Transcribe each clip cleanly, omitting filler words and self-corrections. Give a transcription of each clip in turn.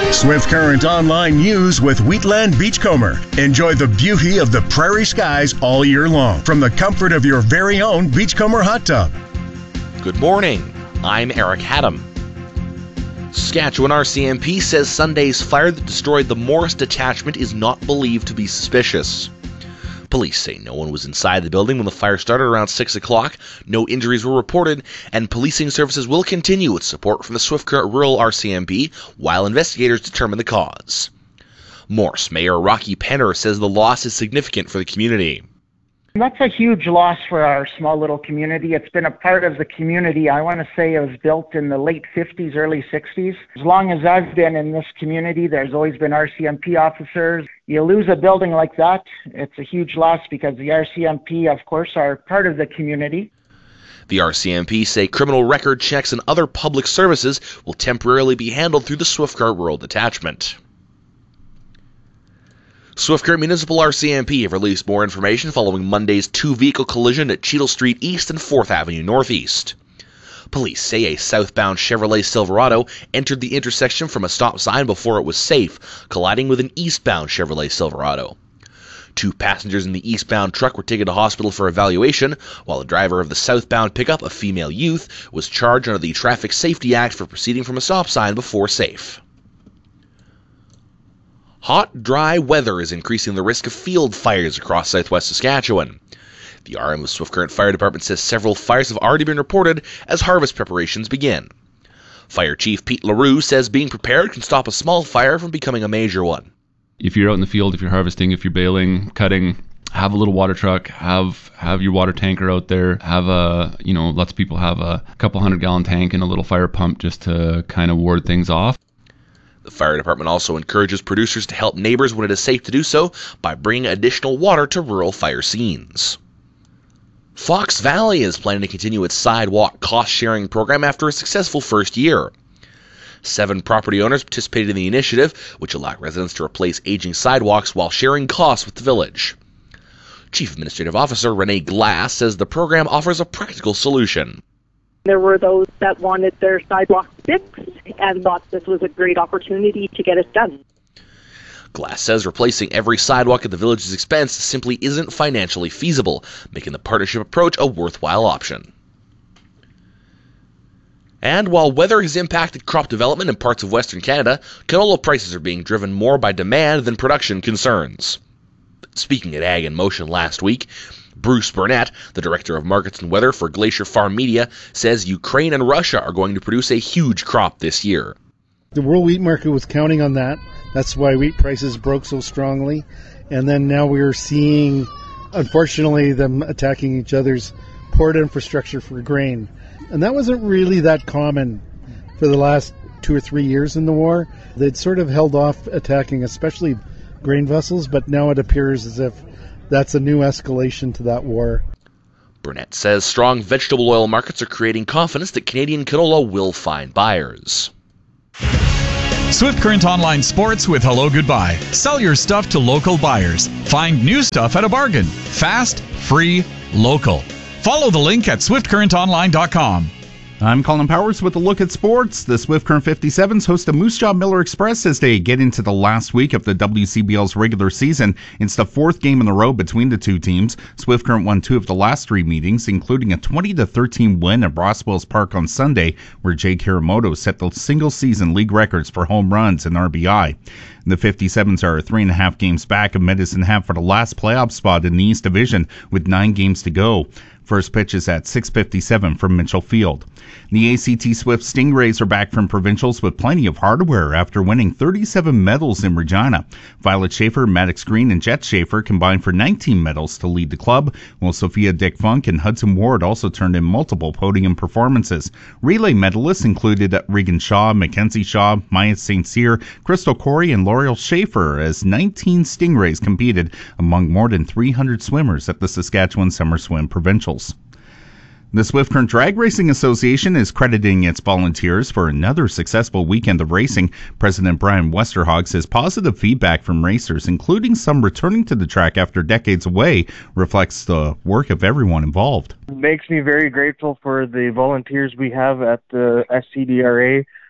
Swift Current Online News with Wheatland Beachcomber. Enjoy the beauty of the prairie skies all year long from the comfort of your very own Beachcomber hot tub. Good morning. I'm Eric Haddam. Saskatchewan RCMP says Sunday's fire that destroyed the Morris detachment is not believed to be suspicious. Police say no one was inside the building when the fire started around 6 o'clock, no injuries were reported, and policing services will continue with support from the Swift Current Rural RCMP while investigators determine the cause. Morse Mayor Rocky Penner says the loss is significant for the community. That's a huge loss for our small little community. It's been a part of the community. I want to say it was built in the late 50s, early 60s. As long as I've been in this community, there's always been RCMP officers. You lose a building like that, it's a huge loss because the RCMP, of course, are part of the community. The RCMP say criminal record checks and other public services will temporarily be handled through the Swift Current Rural Detachment. Swift Current Municipal RCMP have released more information following Monday's two-vehicle collision at Cheadle Street East and 4th Avenue Northeast. Police say a southbound Chevrolet Silverado entered the intersection from a stop sign before it was safe, colliding with an eastbound Chevrolet Silverado. 2 passengers in the eastbound truck were taken to hospital for evaluation, while the driver of the southbound pickup, a female youth, was charged under the Traffic Safety Act for proceeding from a stop sign before safe. Hot, dry weather is increasing the risk of field fires across southwest Saskatchewan. The RM of Swift Current Fire Department says several fires have already been reported as harvest preparations begin. Fire Chief Pete LaRue says being prepared can stop a small fire from becoming a major one. If you're out in the field, if you're harvesting, if you're baling, cutting, have a little water truck, have your water tanker out there, have lots of people have a couple 100-gallon tank and a little fire pump just to kind of ward things off. The fire department also encourages producers to help neighbors when it is safe to do so by bringing additional water to rural fire scenes. Fox Valley is planning to continue its sidewalk cost-sharing program after a successful first year. 7 property owners participated in the initiative, which allowed residents to replace aging sidewalks while sharing costs with the village. Chief Administrative Officer Renee Glass says the program offers a practical solution. There were those that wanted their sidewalk fixed and thought this was a great opportunity to get it done. Glass says replacing every sidewalk at the village's expense simply isn't financially feasible, making the partnership approach a worthwhile option. And while weather has impacted crop development in parts of Western Canada, canola prices are being driven more by demand than production concerns. Speaking at Ag in Motion last week, Bruce Burnett, the Director of Markets and Weather for Glacier Farm Media, says Ukraine and Russia are going to produce a huge crop this year. The world wheat market was counting on that. That's why wheat prices broke so strongly. And then now we're seeing, unfortunately, them attacking each other's port infrastructure for grain. And that wasn't really that common for the last 2 or 3 years in the war. They'd sort of held off attacking, especially grain vessels, but now it appears as if that's a new escalation to that war. Burnett says strong vegetable oil markets are creating confidence that Canadian canola will find buyers. Swift Current Online Sports with Hello Goodbye. Sell your stuff to local buyers. Find new stuff at a bargain. Fast, free, local. Follow the link at swiftcurrentonline.com. I'm Colin Powers with a look at sports. The Swift Current 57s host a Moose Jaw Miller Express as they get into the last week of the WCBL's regular season. It's the 4th game in a row between the two teams. Swift Current won 2 of the last 3 meetings, including a 20-13 win at Rosswells Park on Sunday, where Jake Hiramoto set the single-season league records for home runs and RBI. The 57s are 3.5 games back of Medicine Hat for the last playoff spot in the East Division with 9 games to go. First pitch is at 6:57 from Mitchell Field. The ACT Swift Stingrays are back from provincials with plenty of hardware after winning 37 medals in Regina. Violet Schaefer, Maddox Green, and Jet Schaefer combined for 19 medals to lead the club, while Sophia Dick Funk and Hudson Ward also turned in multiple podium performances. Relay medalists included Regan Shaw, Mackenzie Shaw, Maya St. Cyr, Crystal Corey, and L'Oreal Schaefer as 19 Stingrays competed among more than 300 swimmers at the Saskatchewan Summer Swim Provincials. The Swift Current Drag Racing Association is crediting its volunteers for another successful weekend of racing. President Brian Westerhog says positive feedback from racers, including some returning to the track after decades away, reflects the work of everyone involved. It makes me very grateful for the volunteers we have at the SCDRA.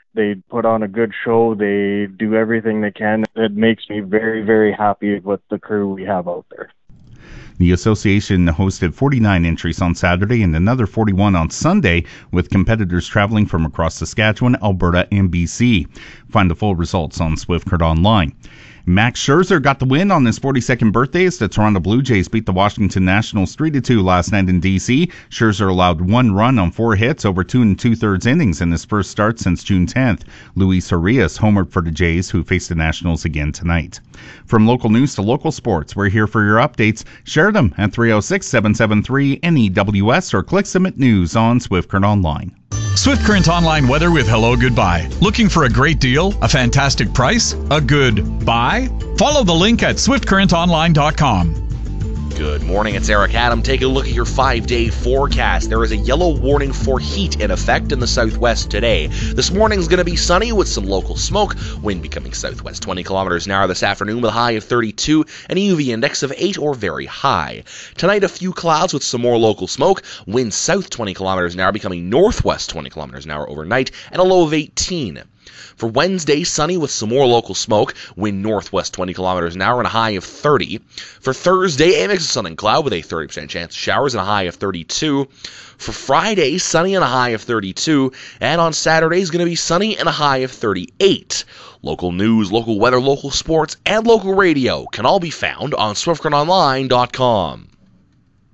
They put on a good show. They do everything they can. It makes me very, very happy with the crew we have out there. The association hosted 49 entries on Saturday and another 41 on Sunday, with competitors traveling from across Saskatchewan, Alberta, and BC. Find the full results on Swift Current Online. Max Scherzer got the win on his 42nd birthday as the Toronto Blue Jays beat the Washington Nationals 3-2 last night in D.C. Scherzer allowed 1 run on 4 hits over 2 2/3 innings in his first start since June 10th. Luis Urias homered for the Jays, who face the Nationals again tonight. From local news to local sports, we're here for your updates. Share them at 306-773-NEWS or click Submit News on Swift Current Online. Swift Current Online weather with Hello Goodbye. Looking for a great deal, a fantastic price, a good buy? Follow the link at swiftcurrentonline.com. Good morning, it's Eric Adam. Take a look at your 5-day forecast. There is a yellow warning for heat in effect in the southwest today. This morning's going to be sunny with some local smoke. Wind becoming southwest 20 kilometers an hour this afternoon with a high of 32 and a UV index of 8 or very high. Tonight, a few clouds with some more local smoke. Wind south 20 kilometers an hour becoming northwest 20 kilometers an hour overnight and a low of 18. For Wednesday, sunny with some more local smoke, wind northwest 20 kilometers an hour and a high of 30. For Thursday, a mix of sun and cloud with a 30% chance of showers and a high of 32. For Friday, sunny and a high of 32. And on Saturday is going to be sunny and a high of 38. Local news, local weather, local sports, and local radio can all be found on SwiftCurrentOnline.com.